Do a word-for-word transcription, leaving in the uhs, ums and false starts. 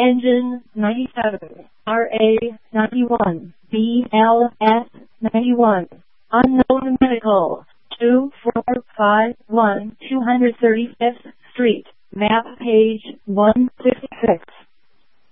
Engine ninety-seven, R A ninety-one, B L S ninety-one. Unknown Medical, two four five one two hundred thirty-fifth Street, map page one fifty-six.